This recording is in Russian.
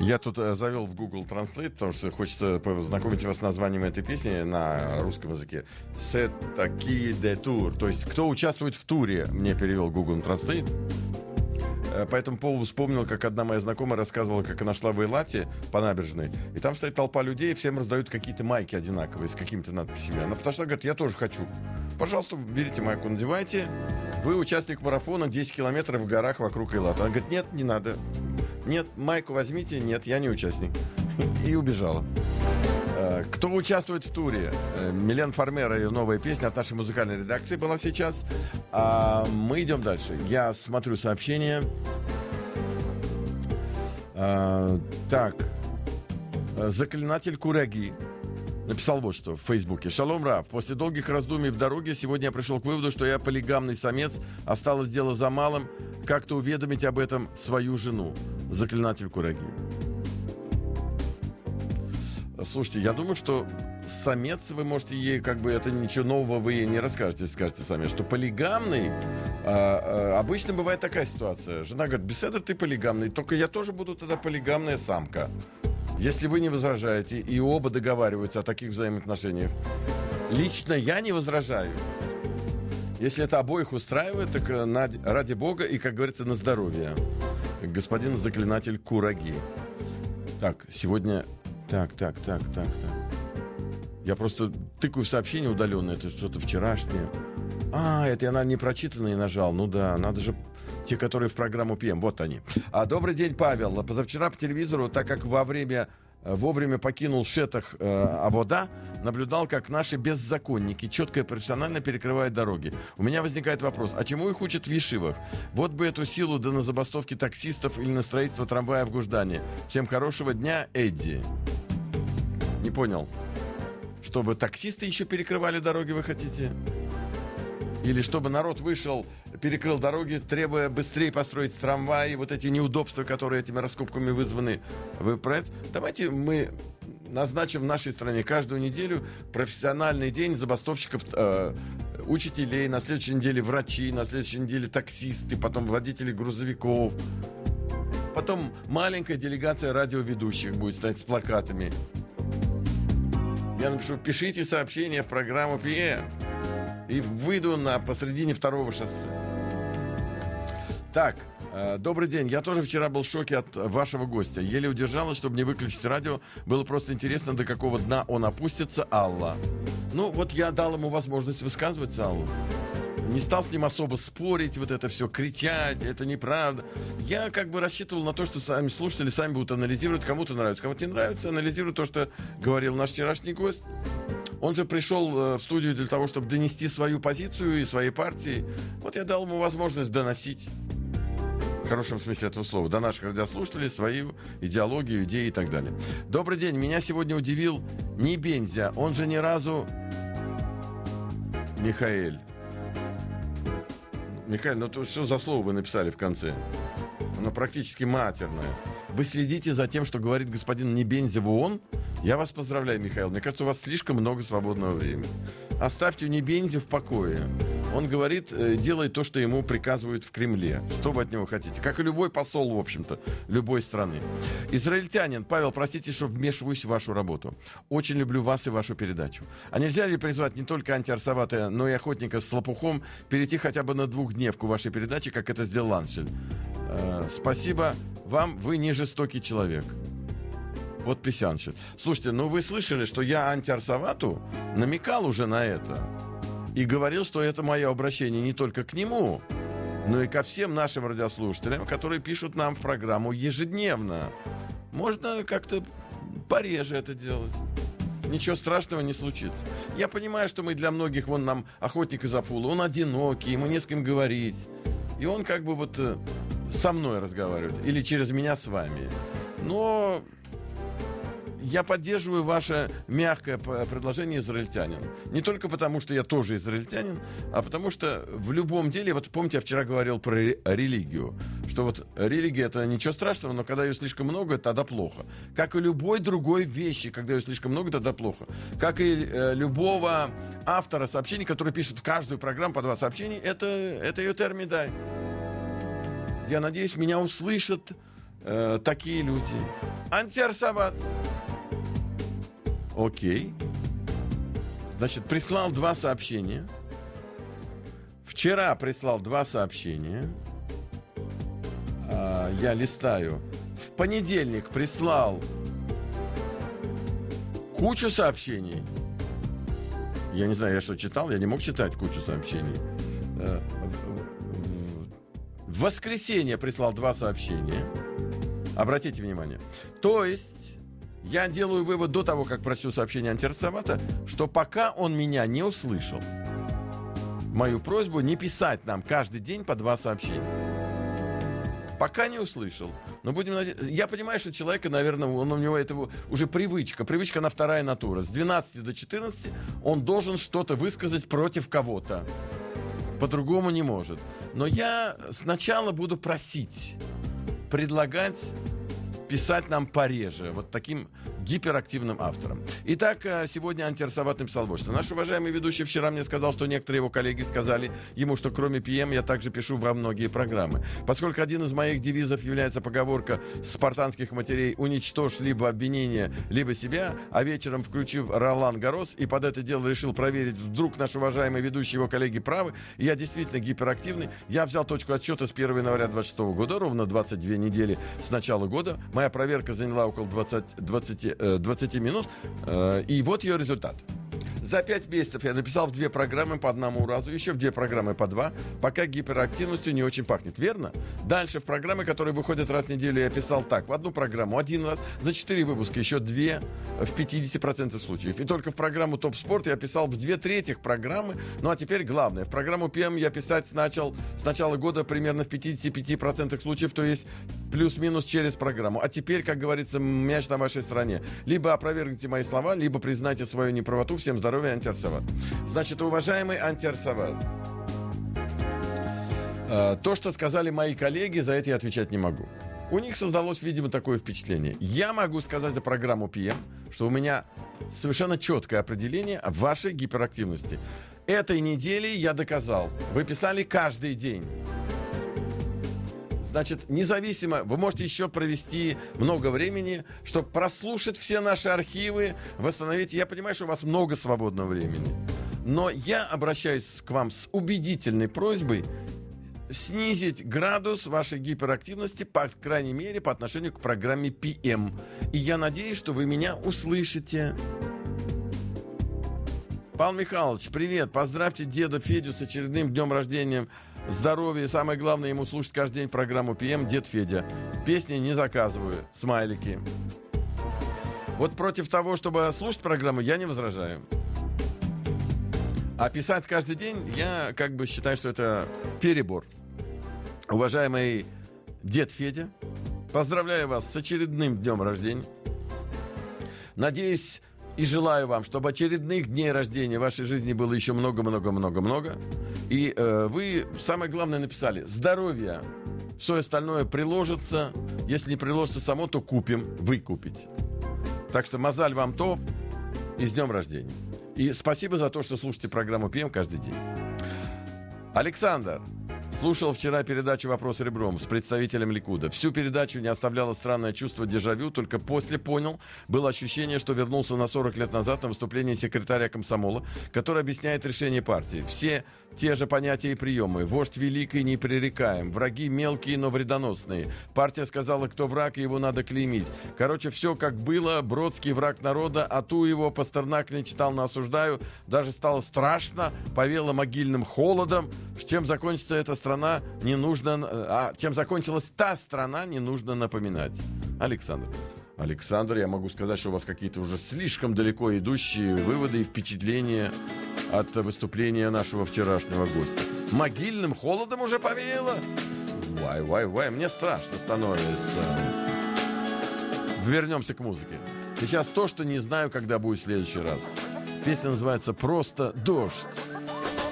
Я тут завел в Google Translate, потому что хочется познакомить вас с названием этой песни на русском языке. C'est qui de tour. То есть, кто участвует в туре, мне перевел Google Translate. По этому поводу вспомнил, как одна моя знакомая рассказывала, как она шла в Эйлате по набережной, и там стоит толпа людей, и всем раздают какие-то майки одинаковые с какими-то надписями. Она подошла и говорит: я тоже хочу. Пожалуйста, берите майку, надевайте. Вы участник марафона 10 километров в горах вокруг Эйлата. Она говорит: нет, не надо. Нет, майку возьмите. Нет, я не участник. И убежала. Кто участвует в туре? Милен Фармер, ее новая песня от нашей музыкальной редакции была сейчас. А мы идем дальше. Я смотрю сообщения. Так. Заклинатель Кураги написал вот что в Фейсбуке. Шалом Рав. После долгих раздумий в дороге сегодня я пришел к выводу, что я полигамный самец. Осталось дело за малым. Как-то уведомить об этом свою жену. Заклинатель Кураги. Слушайте, я думаю, что самец вы можете ей, как бы, это ничего нового вы ей не расскажете, скажете самец, что полигамный, обычно бывает такая ситуация. Жена говорит: беседер, ты полигамный, только я тоже буду тогда полигамная самка. Если вы не возражаете, и оба договариваются о таких взаимоотношениях. Лично я не возражаю. Если это обоих устраивает, так ради бога и, как говорится, на здоровье. Господин заклинатель Кураги. Так, сегодня... Так. Я просто тыкаю в сообщение удаленное, это что-то вчерашнее. Это я не прочитанные нажал. Ну да, надо же те, которые в программу ПМ. Вот они. Добрый день, Павел. Позавчера по телевизору, так как вовремя покинул Шетах Авода, наблюдал, как наши беззаконники четко и профессионально перекрывают дороги. У меня возникает вопрос: а чему их учат в ешивах? Вот бы эту силу да на забастовки таксистов или на строительство трамвая в Гуждане. Всем хорошего дня, Эдди. Не понял. Чтобы таксисты еще перекрывали дороги, вы хотите? Или чтобы народ вышел, перекрыл дороги, требуя быстрее построить трамваи, вот эти неудобства, которые этими раскопками вызваны. Вы про это? Давайте мы назначим в нашей стране каждую неделю профессиональный день забастовщиков, учителей, на следующей неделе врачи, на следующей неделе таксисты, потом водители грузовиков. Потом маленькая делегация радиоведущих будет стоять с плакатами. Я напишу: пишите сообщения в программу ПМ. И выйду посредине второго шоссе. Так, добрый день. Я тоже вчера был в шоке от вашего гостя. Еле удержалась, чтобы не выключить радио. Было просто интересно, до какого дна он опустится. Алла. Ну, вот я дал ему возможность высказываться, Аллу. Не стал с ним особо спорить, вот это все, кричать, это неправда. Я как бы рассчитывал на то, что сами слушатели сами будут анализировать. Кому-то нравится, кому-то не нравится. Анализируют то, что говорил наш вчерашний гость. Он же пришел в студию для того, чтобы донести свою позицию и своей партии. Вот я дал ему возможность доносить, в хорошем смысле этого слова, до наших радиослушателей свою идеологию, идеи и так далее. Добрый день. Меня сегодня удивил Небензя. Он же ни разу... Михаэль, ну то что за слово вы написали в конце? Оно практически матерное. Вы следите за тем, что говорит господин Небензя в ООН? Я вас поздравляю, Михаил. Мне кажется, у вас слишком много свободного времени. Оставьте Небензи в покое. Он говорит, делает то, что ему приказывают в Кремле. Что вы от него хотите? Как и любой посол, в общем-то, любой страны. Израильтянин. Павел, простите, что вмешиваюсь в вашу работу. Очень люблю вас и вашу передачу. А нельзя ли призвать не только антиарсоватая, но и охотника с лопухом перейти хотя бы на двухдневку вашей передачи, как это сделал Аншель? Спасибо вам, вы не жестокий человек. Вот Писянши. Слушайте, ну вы слышали, что я антиарсовату намекал уже на это. И говорил, что это мое обращение не только к нему, но и ко всем нашим радиослушателям, которые пишут нам в программу ежедневно. Можно как-то пореже это делать. Ничего страшного не случится. Я понимаю, что мы для многих, вон нам охотник из Афулы, он одинокий, ему не с кем говорить. И он как бы вот со мной разговаривает. Или через меня с вами. Но... я поддерживаю ваше мягкое предложение израильтянин. Не только потому, что я тоже израильтянин, а потому что в любом деле, вот помните, я вчера говорил про религию, что вот религия — это ничего страшного, но когда ее слишком много, тогда плохо. Как и любой другой вещи, когда ее слишком много, тогда плохо. Как и любого автора сообщений, который пишет в каждую программу по 2 сообщения, это ее термидай. Я надеюсь, меня услышат такие люди. Антиарсоват. Окей. Значит, прислал 2 сообщения. Вчера прислал 2 сообщения. Я листаю. В понедельник прислал кучу сообщений. Я не знаю, я что читал, я не мог читать кучу сообщений. В воскресенье прислал 2 сообщения. Обратите внимание. То есть я делаю вывод до того, как прочту сообщение антиарсовата, что пока он меня не услышал, мою просьбу не писать нам каждый день по 2 сообщения. Пока не услышал. Но будем надеяться. Я понимаю, что человека, наверное, у него это уже привычка. Привычка на 2-я натура. С 12 до 14 он должен что-то высказать против кого-то. По-другому не может. Но я сначала буду просить, предлагать писать нам пореже. Вот таким гиперактивным автором. Итак, сегодня антиарсоват написал вот что. Наш уважаемый ведущий вчера мне сказал, что некоторые его коллеги сказали ему, что кроме ПМ я также пишу во многие программы. Поскольку один из моих девизов является поговорка спартанских матерей «уничтожь либо обвинение, либо себя», а вечером, включив Ролан Гаррос, и под это дело решил проверить, вдруг наш уважаемый ведущий его коллеги правы, и я действительно гиперактивный, я взял точку отсчета с 1 января 2026 года, ровно 22 недели с начала года. Моя проверка заняла около 20 минут, и вот ее результат. За 5 месяцев я написал в 2 программы по 1 разу, еще в 2 программы по 2, пока гиперактивностью не очень пахнет, верно? Дальше в программы, которые выходят раз в неделю, я писал так: в 1 программу 1 раз, за 4 выпуска еще 2 в 50% случаев. И только в программу Топ Спорт я писал в 2/3 программы. Ну а теперь главное, в программу ПМ я писать начал с начала года примерно в 55% случаев, то есть плюс-минус через программу. А теперь, как говорится, мяч на вашей стороне. Либо опровергните мои слова, либо признайте свою неправоту. Всем здоровья, антиарсоват. Значит, уважаемый антиарсоват, то, что сказали мои коллеги, за это я отвечать не могу. У них создалось, видимо, такое впечатление. Я могу сказать за программу ПМ, что у меня совершенно четкое определение вашей гиперактивности. Этой неделей я доказал. Вы писали каждый день. Значит, независимо, вы можете еще провести много времени, чтобы прослушать все наши архивы, восстановить. Я понимаю, что у вас много свободного времени. Но я обращаюсь к вам с убедительной просьбой снизить градус вашей гиперактивности, по крайней мере, по отношению к программе PM. И я надеюсь, что вы меня услышите. Павел Михайлович, привет. Поздравьте деда Федю с очередным днем рождения. Здоровья и самое главное, ему слушать каждый день программу ПМ «Дед Федя». Песни не заказываю. Смайлики. Вот против того, чтобы слушать программу, я не возражаю. А писать каждый день, я как бы считаю, что это перебор. Уважаемый дед Федя, поздравляю вас с очередным днем рождения. Надеюсь и желаю вам, чтобы очередных дней рождения в вашей жизни было еще много-много-много-много. И вы, самое главное, написали: здоровье, все остальное приложится. Если не приложится само, то купим, вы купите. Так что мазаль вам то, и с днем рождения. И спасибо за то, что слушаете программу ПМ каждый день. Александр слушал вчера передачу «Вопрос ребром» с представителем Ликуда. Всю передачу не оставляло странное чувство дежавю, только после понял, было ощущение, что вернулся на 40 лет назад на выступление секретаря комсомола, который объясняет решение партии. Все те же понятия и приемы. Вождь великий непререкаем, враги мелкие, но вредоносные. Партия сказала, кто враг, его надо клеймить. Короче, все как было. Бродский враг народа, а ту его Пастернак не читал, но осуждаю. Даже стало страшно, повело могильным холодом. Чем закончится эта страна, не нужно... чем закончилась та страна, не нужно напоминать. Александр, я могу сказать, что у вас какие-то уже слишком далеко идущие выводы и впечатления от выступления нашего вчерашнего гостя. Могильным холодом уже повеяло? Вай, мне страшно становится. Вернемся к музыке. Сейчас то, что не знаю, когда будет в следующий раз. Песня называется «Просто дождь».